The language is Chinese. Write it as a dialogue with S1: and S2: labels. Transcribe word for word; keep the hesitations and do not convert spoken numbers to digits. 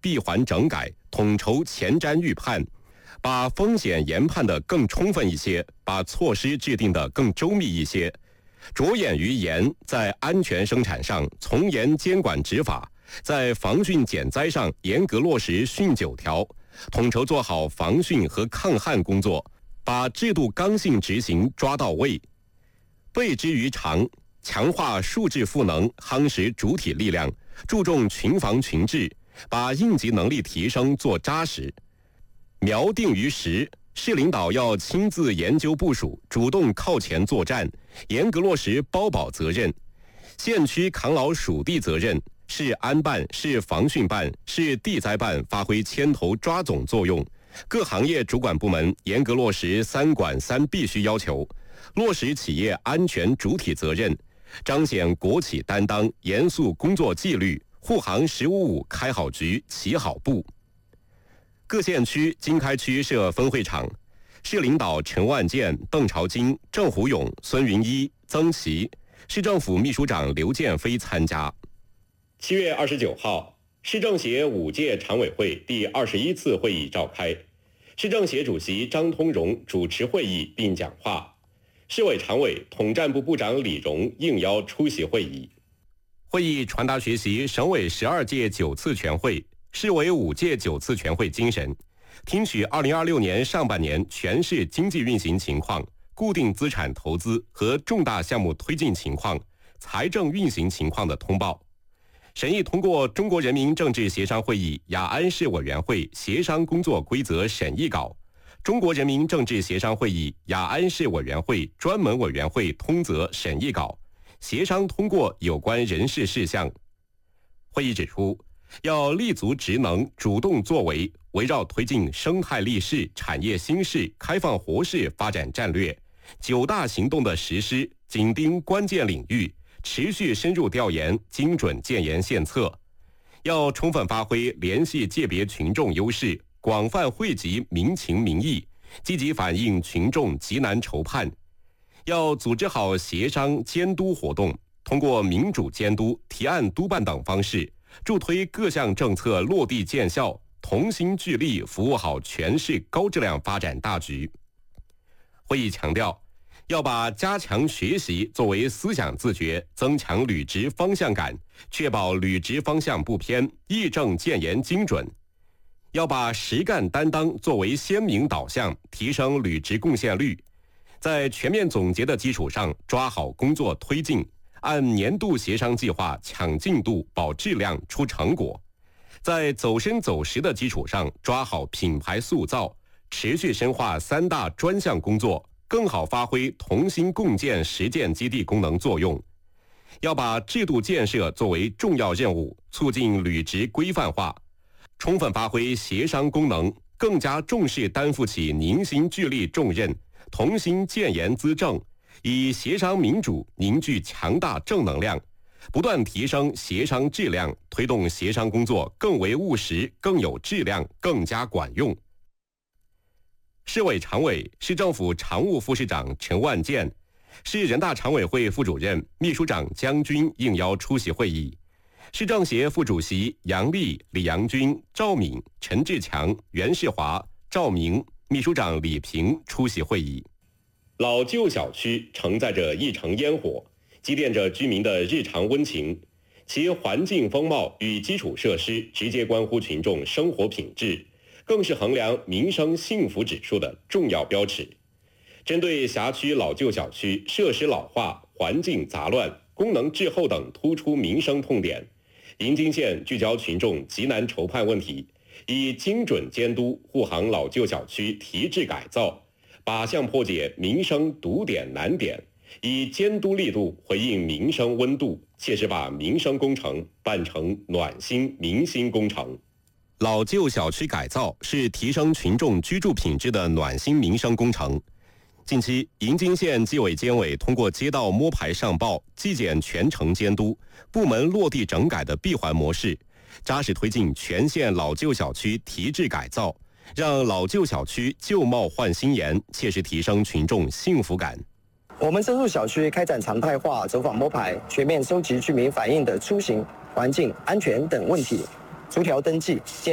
S1: 闭环整改，统筹前瞻预判，把风险研判得更充分一些，把措施制定得更周密一些，着眼于严，在安全生产上从严监管执法，在防汛减灾上严格落实汛九条，统筹做好防汛和抗旱工作，把制度刚性执行抓到位。备之于常，强化数质赋能，夯实主体力量，注重群防群治，把应急能力提升做扎实。苗定于实，市领导要亲自研究部署，主动靠前作战，严格落实包保责任。县区扛牢属地责任，市安办、市防汛办、市地灾办发挥牵头抓总作用。各行业主管部门严格落实三管三必须要求，落实企业安全主体责任，彰显国企担当，严肃工作纪律，护航十五五开好局，起好步。各县区经开区设分会场，市领导陈万健、邓朝金、郑虎勇、孙云一、曾琦，市政府秘书长刘建飞参加。七月二十九号，市政协五届常委会第二十一次会议召开，市政协主席张通荣主持会议并讲话，市委常委、统战部部长李荣应邀出席会议。会议传达学习省委十二届九次全会、市委五届九次全会精神，听取二零二六年上半年全市经济运行情况、固定资产投资和重大项目推进情况、财政运行情况的通报。审议通过中国人民政治协商会议雅安市委员会协商工作规则审议稿，中国人民政治协商会议雅安市委员会专门委员会通则审议稿，协商通过有关人事事项。会议指出，要立足职能，主动作为，围绕推进生态立市、产业兴市、开放活市发展战略九大行动的实施，紧盯关键领域，持续深入调研，精准建言献策。要充分发挥联系界别群众优势，广泛惠及民情民意，积极反映群众急难愁盼。要组织好协商监督活动，通过民主监督、提案督办等方式，助推各项政策落地见效，同心聚力服务好全市高质量发展大局。会议强调，要把加强学习作为思想自觉，增强履职方向感，确保履职方向不偏，议政建言精准。要把实干担当作为鲜明导向，提升履职贡献率。在全面总结的基础上，抓好工作推进，按年度协商计划抢进度、保质量、出成果。在走深走实的基础上，抓好品牌塑造，持续深化三大专项工作，更好发挥同心共建实践基地功能作用。要把制度建设作为重要任务，促进履职规范化，充分发挥协商功能，更加重视担负起凝心聚力重任，同心建言资政，以协商民主凝聚强大正能量，不断提升协商质量，推动协商工作更为务实、更有质量、更加管用。市委常委、市政府常务副市长陈万健，市人大常委会副主任、秘书长江军应邀出席会议。市政协副主席杨丽、李阳军、赵敏、陈志强、袁世华、赵明，秘书长李平出席会议。老旧小区承载着一城烟火，积淀着居民的日常温情，其环境风貌与基础设施直接关乎群众生活品质，更是衡量民生幸福指数的重要标尺。针对辖区老旧小区设施老化、环境杂乱、功能滞后等突出民生痛点，银津县聚焦群众急难愁盼问题，以精准监督护航老旧小区提质改造，靶向破解民生堵点难点，以监督力度回应民生温度，切实把民生工程办成暖心民心工程。老旧小区改造是提升群众居住品质的暖心民生工程。近期，银津县纪委监委通过街道摸排上报、纪检全程监督、部门落地整改的闭环模式，扎实推进全县老旧小区提质改造，让老旧小区旧貌换新颜，切实提升群众幸福感。
S2: 我们深入小区开展常态化走访摸排，全面收集居民反映的出行、环境、安全等问题，逐条登记。